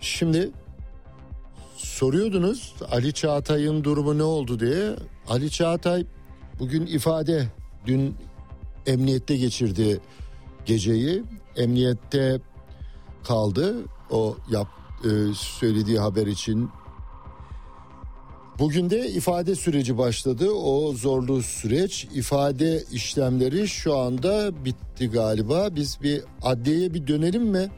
Şimdi soruyordunuz Ali Çağatay'ın durumu ne oldu diye. Ali Çağatay bugün dün emniyette geçirdi geceyi. Emniyette kaldı o söylediği haber için. Bugün de ifade süreci başladı. O zorlu süreç, ifade işlemleri şu anda bitti galiba. Biz bir adliyeye bir dönelim mi?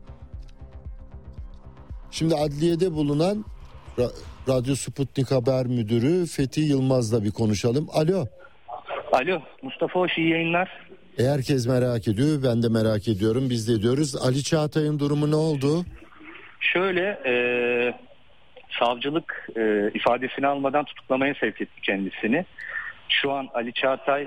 Şimdi adliyede bulunan Radyo Sputnik Haber Müdürü Fethi Yılmaz'la bir konuşalım. Alo. Alo Mustafa, hoş, iyi yayınlar. Herkes merak ediyor, ben de merak ediyorum, biz de diyoruz. Ali Çağatay'ın durumu ne oldu? Şöyle, savcılık ifadesini almadan tutuklamaya sevk etti kendisini. Şu an Ali Çağatay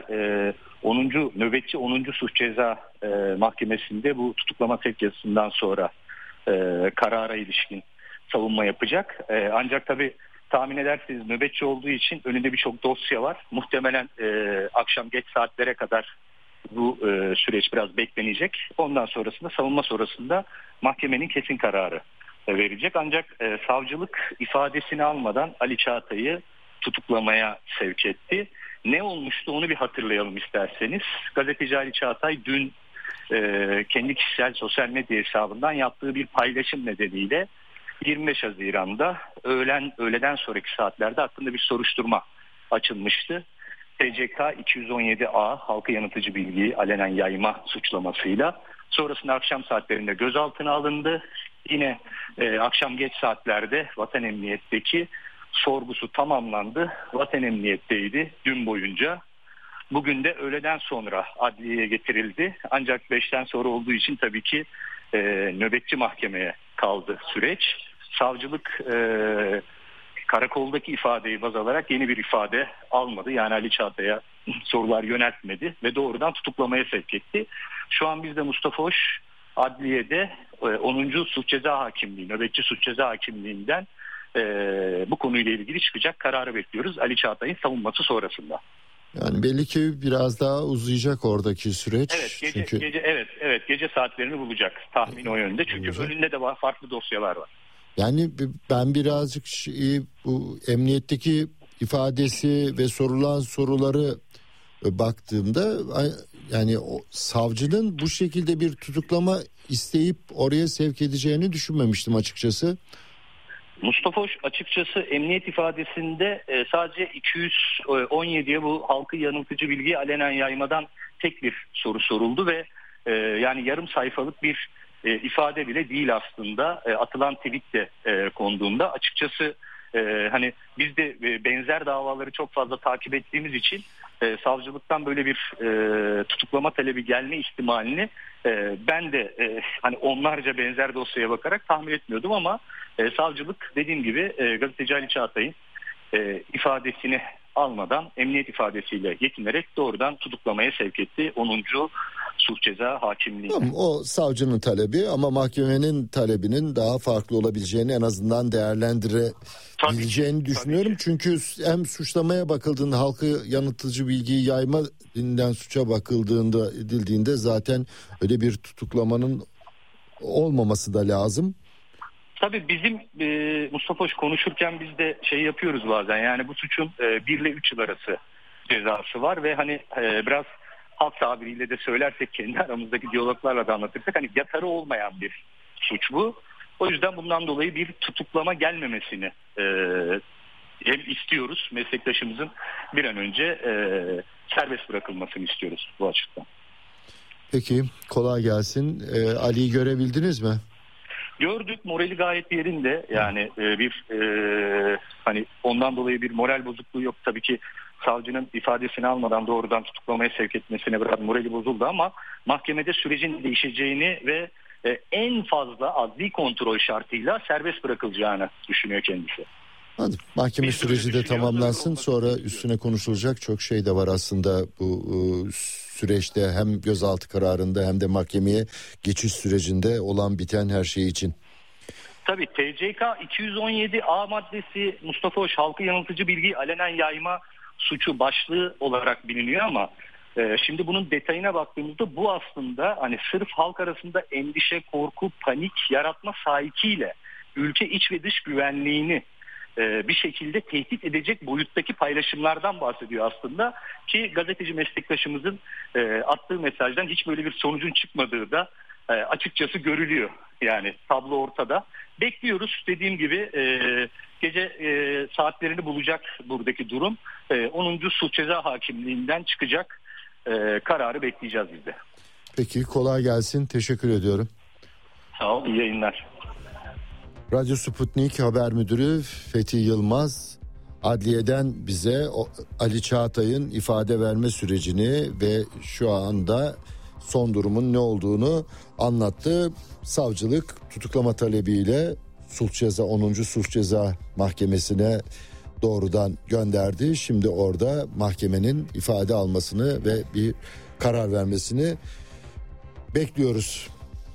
10. Suç Ceza Mahkemesi'nde bu tutuklama sevk yazısından sonra karara ilişkin savunma yapacak. Ancak tabii tahmin edersiniz nöbetçi olduğu için önünde birçok dosya var. Muhtemelen akşam geç saatlere kadar bu süreç biraz beklenecek. Ondan sonrasında, savunma sonrasında mahkemenin kesin kararı verecek. Ancak savcılık ifadesini almadan Ali Çağatay'ı tutuklamaya sevk etti. Ne olmuştu onu bir hatırlayalım isterseniz. Gazeteci Ali Çağatay dün kendi kişisel sosyal medya hesabından yaptığı bir paylaşım nedeniyle 25 Haziran'da öğleden sonraki saatlerde hakkında bir soruşturma açılmıştı. TCK 217A halka yanıltıcı bilgiyi alenen yayma suçlamasıyla sonrasında akşam saatlerinde gözaltına alındı. Yine akşam geç saatlerde Vatan Emniyet'teki sorgusu tamamlandı. Vatan Emniyet'teydi dün boyunca. Bugün de öğleden sonra adliyeye getirildi. Ancak 5'ten sonra olduğu için tabii ki nöbetçi mahkemeye kaldı süreç. Savcılık karakoldaki ifadeyi baz alarak yeni bir ifade almadı. Yani Ali Çağatay'a sorular yöneltmedi ve doğrudan tutuklamaya sevk etti. Şu an biz de Mustafa Hoş adliyede 10. Suç Ceza Hakimliği, nöbetçi Suç Ceza Hakimliği'nden bu konuyla ilgili çıkacak kararı bekliyoruz Ali Çağatay'ın savunması sonrasında. Yani belli ki biraz daha uzayacak oradaki süreç. Evet, gece saatlerini bulacak, tahmin o yönde. Çünkü önünde de farklı dosyalar var. Yani ben birazcık bu emniyetteki ifadesi ve sorulan soruları baktığımda yani o savcının bu şekilde bir tutuklama isteyip oraya sevk edeceğini düşünmemiştim açıkçası. Mustafa Hoş açıkçası emniyet ifadesinde sadece 217'ye bu halkı yanıltıcı bilgiyi alenen yaymadan tek bir soru soruldu ve yani yarım sayfalık bir ifade bile değil aslında. Atılan tweet de konduğunda açıkçası hani biz de benzer davaları çok fazla takip ettiğimiz için savcılıktan böyle bir tutuklama talebi gelme ihtimalini ben de hani onlarca benzer dosyaya bakarak tahmin etmiyordum ama savcılık dediğim gibi gazeteci Ali Çağatay'ın ifadesini almadan emniyet ifadesiyle yetinerek doğrudan tutuklamaya sevk etti 10. Suç Ceza Hakimliği. Tamam, o savcının talebi ama mahkemenin talebinin daha farklı olabileceğini en azından değerlendirebileceğini düşünüyorum. Tabii. Çünkü hem suçlamaya bakıldığında halkı yanıltıcı bilgiyi yaymadan suça edildiğinde zaten öyle bir tutuklamanın olmaması da lazım. Tabii bizim Mustafa Hoş konuşurken biz de yapıyoruz bazen, yani bu suçun 1 ile 3 yıl arası cezası var ve hani biraz halk tabiriyle de söylersek, kendi aramızdaki diyaloglarla da anlatırsak hani yatarı olmayan bir suç bu. O yüzden bundan dolayı bir tutuklama gelmemesini hem istiyoruz, meslektaşımızın bir an önce serbest bırakılmasını istiyoruz bu açıktan. Peki, kolay gelsin. Ali'yi görebildiniz mi? Gördük, morali gayet yerinde, yani hani ondan dolayı bir moral bozukluğu yok. Tabii ki savcının ifadesini almadan doğrudan tutuklamaya sevk etmesine biraz morali bozuldu ama mahkemede sürecin değişeceğini ve en fazla adli kontrol şartıyla serbest bırakılacağını düşünüyor kendisi. Hadi, mahkeme süreci de tamamlansın, sonra üstüne konuşulacak çok şey de var aslında bu süreçte, hem gözaltı kararında hem de mahkemeye geçiş sürecinde olan biten her şey için. Tabii TCK 217A maddesi Mustafa Hoş halkı yanıltıcı bilgiyi alenen yayma suçu başlığı olarak biliniyor ama şimdi bunun detayına baktığımızda bu aslında hani sırf halk arasında endişe, korku, panik yaratma sahikiyle ülke iç ve dış güvenliğini bir şekilde tehdit edecek boyuttaki paylaşımlardan bahsediyor aslında, ki gazeteci meslektaşımızın attığı mesajdan hiç böyle bir sonucun çıkmadığı da açıkçası görülüyor. Yani tablo ortada. Bekliyoruz, dediğim gibi gece saatlerini bulacak buradaki durum. 10. Sulh Ceza Hakimliği'nden çıkacak kararı bekleyeceğiz biz de. Peki, kolay gelsin. Teşekkür ediyorum. Sağ ol, iyi yayınlar. Radyo Sputnik Haber Müdürü Fethi Yılmaz adliyeden bize Ali Çağatay'ın ifade verme sürecini ve şu anda son durumun ne olduğunu anlattı. Savcılık tutuklama talebiyle 10. Sulh Ceza Mahkemesi'ne doğrudan gönderdi. Şimdi orada mahkemenin ifade almasını ve bir karar vermesini bekliyoruz.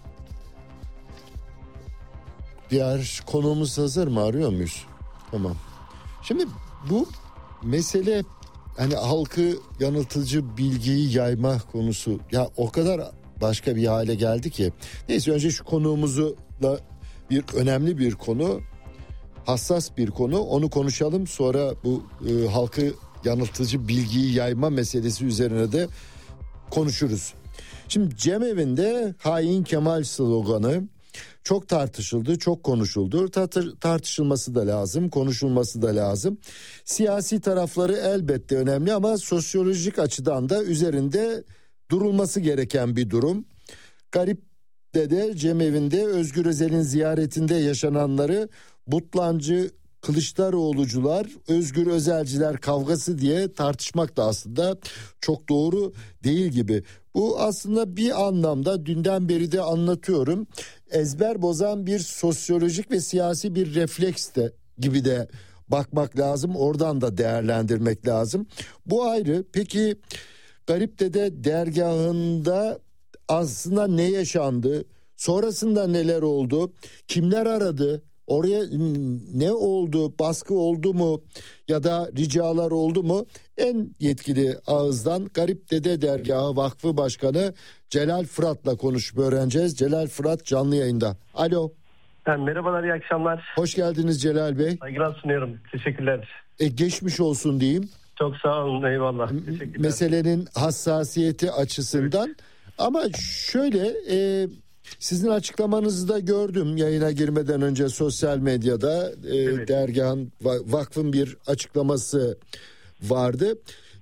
Diğer konuğumuz hazır mı? Arıyor muyuz? Tamam. Şimdi bu mesele, hani halkı yanıltıcı bilgiyi yayma konusu ya o kadar başka bir hale geldi ki. Neyse, önce şu konuğumuzla bir önemli bir konu, hassas bir konu, onu konuşalım. Sonra bu halkı yanıltıcı bilgiyi yayma meselesi üzerine de konuşuruz. Şimdi cemeviinde hain Kemal sloganı çok tartışıldı, çok konuşuldu. Tartışılması da lazım, konuşulması da lazım. Siyasi tarafları elbette önemli ama sosyolojik açıdan da üzerinde durulması gereken bir durum. Garip'te de cemevi'nde Özgür Özel'in ziyaretinde yaşananları Butlancı, Kılıçdaroğlucular, Özgür Özelciler kavgası diye tartışmak da aslında çok doğru değil gibi. Bu aslında bir anlamda dünden beri de anlatıyorum, ezber bozan bir sosyolojik ve siyasi bir refleks de gibi de bakmak lazım. Oradan da değerlendirmek lazım. Bu ayrı. Peki Garip'te dergahında aslında ne yaşandı? Sonrasında neler oldu? Kimler aradı? Oraya ne oldu? Baskı oldu mu? Ya da ricalar oldu mu? En yetkili ağızdan Garipdede Dergahı Vakfı Başkanı Celal Fırat'la konuşup öğreneceğiz. Celal Fırat canlı yayında. Alo. Merhabalar, iyi akşamlar. Hoş geldiniz Celal Bey. Saygılar sunuyorum. Teşekkürler. Geçmiş olsun diyeyim. Çok sağ olun, eyvallah. Teşekkürler. Meselenin hassasiyeti açısından. Evet. Ama şöyle... sizin açıklamanızı da gördüm yayına girmeden önce sosyal medyada. Evet. Dergahın, vakfın bir açıklaması vardı.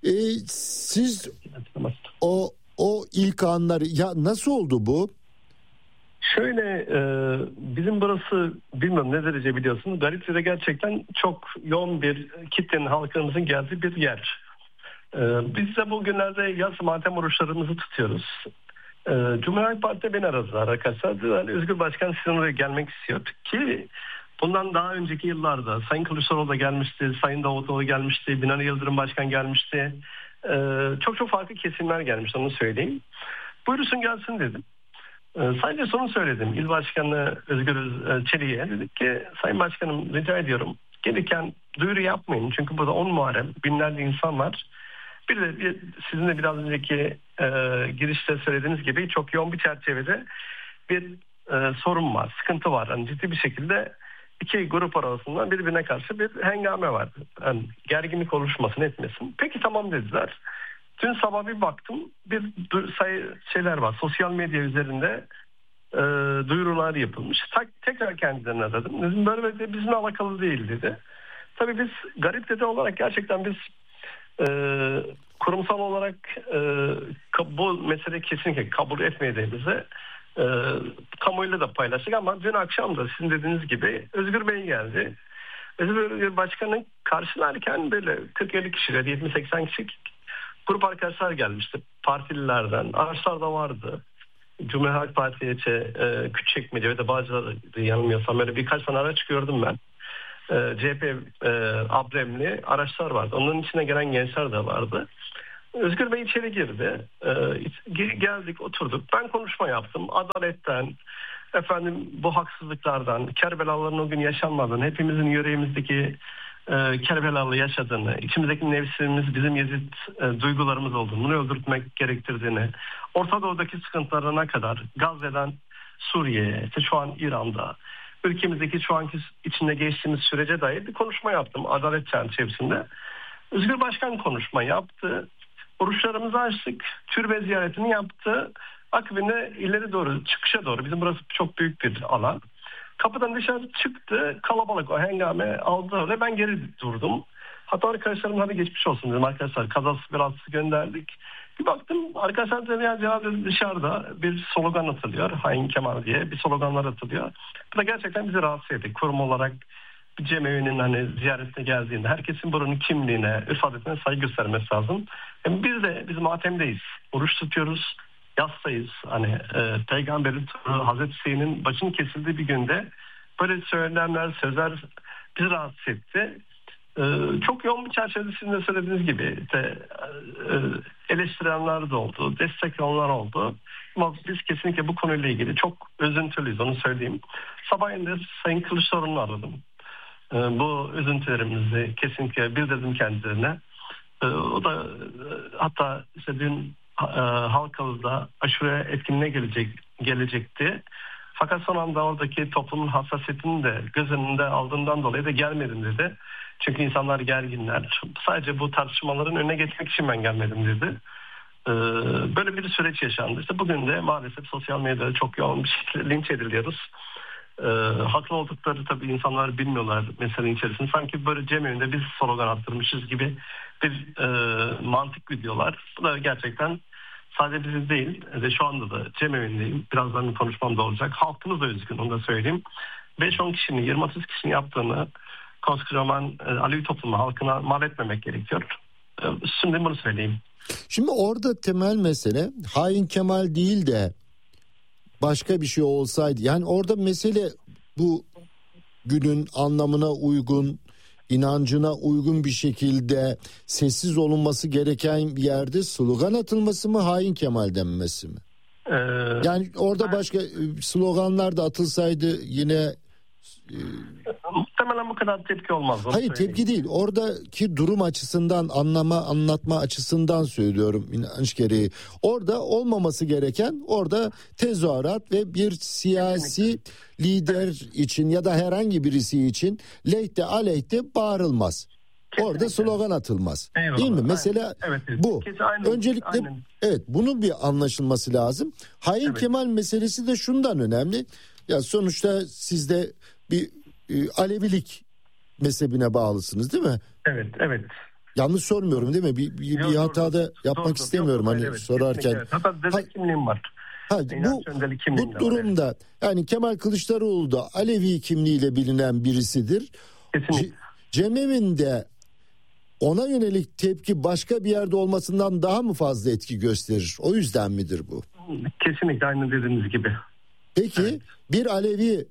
Siz o ilk anları, ya nasıl oldu bu? Şöyle, bizim burası bilmiyorum ne derece biliyorsunuz. Garipde'de gerçekten çok yoğun bir kitlenin, halkımızın geldiği bir yer. Biz de bugünlerde yaz matem oruçlarımızı tutuyoruz. Cumhuriyet Parti'de beni aradılar arkadaşlar. Yani Özgür Başkan sizin oraya gelmek istiyor ki bundan daha önceki yıllarda Sayın Kılıçdaroğlu da gelmişti, Sayın Davutoğlu gelmişti, Binali Yıldırım Başkan gelmişti. Çok farklı kesimler gelmişti, onu söyleyeyim. Buyursun gelsin dedim. Sadece sonu söyledim. İl Başkanı Özgür Çelik'e dedik ki Sayın Başkanım rica ediyorum gelirken duyuru yapmayın. Çünkü burada 10 Muharrem binlerce insan var. Bir de sizin de biraz önceki girişte söylediğiniz gibi çok yoğun bir çerçevede bir sorun var, sıkıntı var. Yani ciddi bir şekilde iki grup arasında birbirine karşı bir hengame var. Yani gerginlik oluşmasın etmesin. Peki tamam dediler. Dün sabah bir baktım bir şeyler var. Sosyal medya üzerinde duyurular yapılmış. Tekrar kendilerini aradım. Dedim böyle de bizimle alakalı değil dedi. Tabii biz Garipdede olarak gerçekten biz kurumsal olarak bu mesele kesinlikle kabul etmediğimizi kamuoyuyla da paylaştık ama dün akşam da sizin dediğiniz gibi Özgür Bey geldi. Özgür Başkan'ı karşılarken böyle 40-50 kişiler, 70-80 kişilik grup arkadaşlar gelmişti. Partililerden, araçlar da vardı. Cumhuriyet Halk Partisi, Küçükçekmece ve de Bağcılar'da yanılmıyorsam böyle birkaç tane araç gördüm ben. CHP abremli araçlar vardı. Onların içine gelen gençler de vardı. Özgür Bey içeri girdi. Geldik, oturduk. Ben konuşma yaptım. Adaletten, bu haksızlıklardan, Kerbelalıların o gün yaşanmadığını, hepimizin yüreğimizdeki Kerbelalı yaşadığını, içimizdeki nefsimiz bizim Yezid duygularımız olduğunu, bunu öldürtmek gerektirdiğini, Orta Doğu'daki sıkıntılarına kadar Gazze'den Suriye'ye, şu an İran'da, ülkemizdeki şu anki içinde geçtiğimiz sürece dair bir konuşma yaptım adalet çerçevesinde. Özgür Başkan konuşma yaptı. Oruçlarımızı açtık. Türbe ziyaretini yaptı. Akabinde ileri doğru, çıkışa doğru. Bizim burası çok büyük bir alan. Kapıdan dışarı çıktı. Kalabalık o hengame aldı ve ben geri durdum. Hatta arkadaşlarım hadi geçmiş olsun dedim. Arkadaşlar kazası belasız gönderdik. Bir baktım arkadaşlar da dışarıda bir slogan atılıyor. Hain Kemal diye bir sloganlar atılıyor. Bu da gerçekten bizi rahatsız etti. Kurum olarak bir cemevinin hani ziyaretine geldiğinde herkesin buranın kimliğine, ırf adetine saygı göstermesi lazım. Yani biz de bizim matemdeyiz. Oruç tutuyoruz. Yastayız. Hani Peygamberin Hazreti Hüseyin'in başının kesildiği bir günde böyle söylemler, sözler bizi rahatsız etti. Çok yoğun bir çerçevede sizin de söylediğiniz gibi eleştirenler de oldu, destekleyenler oldu. Ama biz kesinlikle bu konuyla ilgili çok üzüntülüyüz, onu söyleyeyim. Sabahleyin de Sayın Kılıçdaroğlu'nu aradım. Bu üzüntülerimizi kesinlikle bildirdim kendilerine. O da hatta işte dün Halkalı'da aşure etkinliğine gelecekti. Fakat son anda oradaki toplumun hassasiyetini de göz önünde aldığından dolayı da gelmedim dedi. Çünkü insanlar gerginler. Sadece bu tartışmaların önüne geçmek için ben gelmedim dedi. Böyle bir süreç yaşandı. İşte bugün de maalesef sosyal medyada çok yoğun bir şekilde linç ediliyoruz. Haklı oldukları tabii insanlar bilmiyorlar meselenin içerisinde. Sanki böyle cemevinde biz slogan attırmışız gibi bir mantık gidiyorlar. Bu da gerçekten sadece bizi değil ve şu anda da cemevindeyim. Birazdan bir konuşmam da olacak. Halkımız da üzgün, onu da söyleyeyim. 5-10 kişinin 20-30 kişinin yaptığını koskocaman Alevi toplumu halkına mal etmemek gerekiyor. Şimdi bunu söyleyeyim. Şimdi orada temel mesele hain Kemal değil de başka bir şey olsaydı. Yani orada mesele bu günün anlamına uygun, inancına uygun bir şekilde sessiz olunması gereken bir yerde slogan atılması mı, hain Kemal denmesi mi? Yani orada başka sloganlar da atılsaydı yine muhtemelen bu kadar tepki olmaz. Hayır, tepki değil. Oradaki durum açısından, anlatma açısından söylüyorum inanç gereği. Orada olmaması gereken, orada tezahürat ve bir siyasi lider için ya da herhangi birisi için lehte aleyhte bağırılmaz. Kesinlikle. Orada slogan atılmaz. Eyvallah. Değil mi? Mesela evet. Bu. Öncelikle evet, bunun bir anlaşılması lazım. Hain Kemal meselesi de şundan önemli. Ya sonuçta siz de bir Alevilik mezhebine bağlısınız değil mi? Evet. Yanlış sormuyorum değil mi? Bir hata da yapmak istemiyorum sorarken. Evet. Hatta dede kimliğim var. Bu durumda yani Kemal Kılıçdaroğlu da Alevi kimliğiyle bilinen birisidir. Kesinlikle. Cemevinde ona yönelik tepki başka bir yerde olmasından daha mı fazla etki gösterir? O yüzden midir bu? Kesinlikle aynı dediğiniz gibi. Peki bir Alevi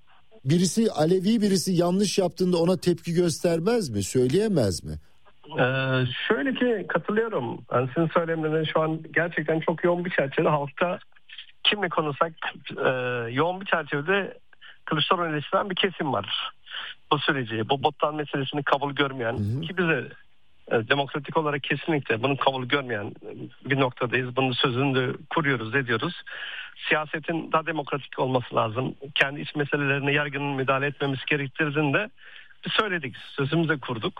birisi yanlış yaptığında ona tepki göstermez mi? Söyleyemez mi? Şöyle ki katılıyorum. Yani sizin söylemleriniz şu an gerçekten çok yoğun bir çerçevede halkta kimle konuşsak yoğun bir çerçevede Kılıçdaroğlu eleştiren bir kesim var. Bu süreci, bu bottan meselesini kabul görmeyen ki bize demokratik olarak kesinlikle bunu kabul görmeyen bir noktadayız. Bunun sözünü de kuruyoruz, ediyoruz. Siyasetin daha demokratik olması lazım. Kendi iç meselelerine yargının müdahale etmemiz gerektirdiğini de söyledik. Sözümüzü kurduk.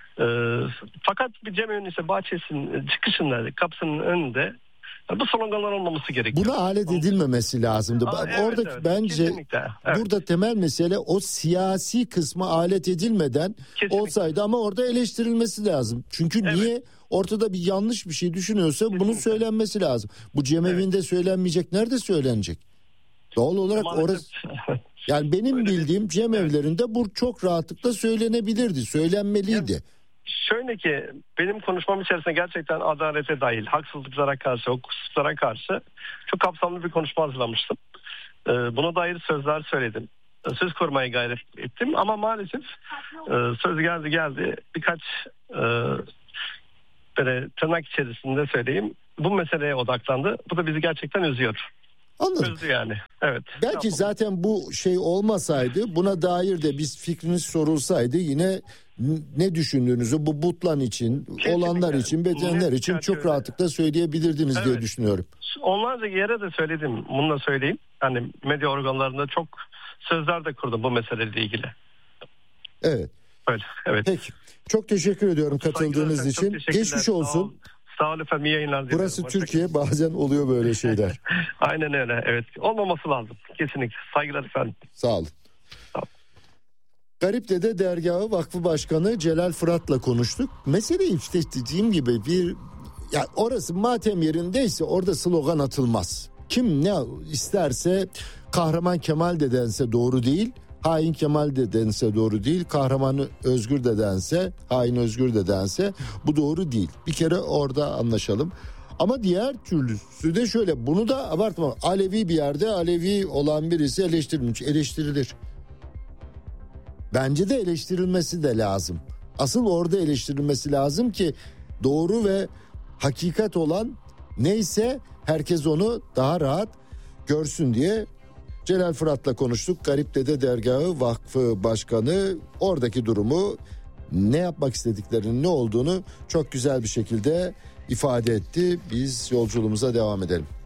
Fakat bir cemevin ise bahçesinin çıkışında, kapısının önünde bu sloganlar olmaması gerekiyor. Buna alet edilmemesi lazımdı. Orada bence burada temel mesele o siyasi kısmı alet edilmeden olsaydı ama orada eleştirilmesi lazım. Çünkü niye ortada bir yanlış bir şey düşünüyorsa bunun söylenmesi lazım. Bu cemevinde söylenmeyecek, nerede söylenecek? Doğal olarak orası yani benim bildiğim cemevlerinde bu çok rahatlıkla söylenebilirdi, söylenmeliydi. Şöyle ki benim konuşmam içerisinde gerçekten adalete dahil, haksızlıklara karşı, hukuksuzlara karşı çok kapsamlı bir konuşma hazırlamıştım. Buna dair sözler söyledim. Söz korumaya gayret ettim ama maalesef söz geldi birkaç böyle tırnak içerisinde söyleyeyim. Bu meseleye odaklandı. Bu da bizi gerçekten üzüyor. Anladım. Üzdü yani. Evet. Belki zaten bu şey olmasaydı, buna dair de biz fikriniz sorulsaydı yine ne düşündüğünüzü bu butlan için, olanlar için, bedenler için çok rahatlıkla söyleyebilirdiniz diye düşünüyorum. Onlarca yere de söyledim. Bunu da söyleyeyim. Hani medya organlarında çok sözler de kurdum bu meseleyle ilgili. Evet. Öyle, evet. Peki. Çok teşekkür ediyorum katıldığınız için. Geçmiş olsun. Sağ olun efendim, iyi yayınlar diliyorum. Burası Türkiye, bazen oluyor böyle şeyler. Aynen öyle, evet. Olmaması lazım kesinlikle. Saygılar efendim. Sağ olun. Garipdede Dergahı Vakfı Başkanı Celal Fırat'la konuştuk. Meseleyi işte dediğim gibi ya orası matem yerindeyse orada slogan atılmaz. Kim ne isterse, Kahraman Kemal de dense doğru değil, hain Kemal de dense doğru değil, kahraman Özgür de dense, hain Özgür de dense bu doğru değil. Bir kere orada anlaşalım. Ama diğer türlüsü de şöyle, bunu da abartma. Alevi bir yerde Alevi olan birisi eleştirilir. Bence de eleştirilmesi de lazım. Asıl orada eleştirilmesi lazım ki doğru ve hakikat olan neyse herkes onu daha rahat görsün diye. Celal Fırat'la konuştuk. Garipdede Dergahı Vakfı Başkanı oradaki durumu, ne yapmak istediklerinin ne olduğunu çok güzel bir şekilde ifade etti. Biz yolculuğumuza devam edelim.